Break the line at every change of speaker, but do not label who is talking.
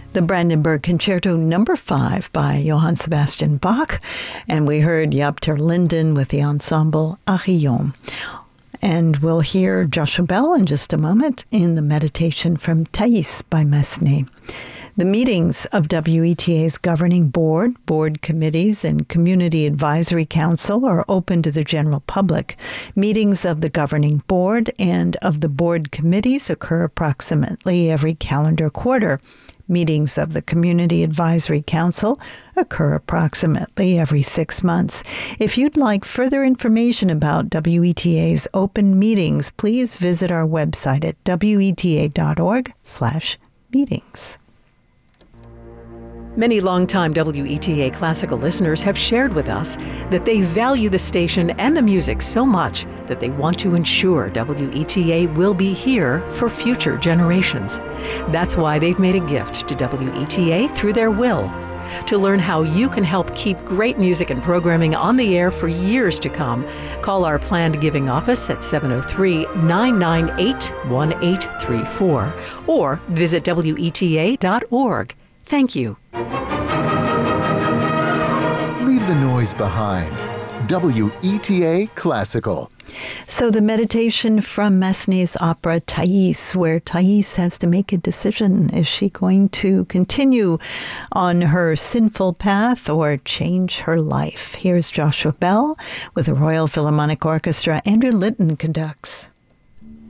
the Brandenburg Concerto No. 5 by Johann Sebastian Bach, and we heard Jaap ter Linden with the ensemble Achillon. And we'll hear Joshua Bell in just a moment in the meditation from Thais by Massenet. The meetings of WETA's governing board, board committees, and community advisory council are open to the general public. Meetings of the governing board and of the board committees occur approximately every calendar quarter. Meetings of the Community Advisory Council occur approximately every 6 months. If you'd like further information about WETA's open meetings, please visit our website at weta.org/meetings.
Many longtime WETA classical listeners have shared with us that they value the station and the music so much that they want to ensure WETA will be here for future generations. That's why they've made a gift to WETA through their will. To learn how you can help keep great music and programming on the air for years to come, call our planned giving office at 703-998-1834 or visit WETA.org. Thank you.
Leave the noise behind. WETA Classical.
So the meditation from Massenet's opera Thais, where Thais has to make a decision. Is she going to continue on her sinful path or change her life? Here's Joshua Bell with the Royal Philharmonic Orchestra. Andrew Litton conducts.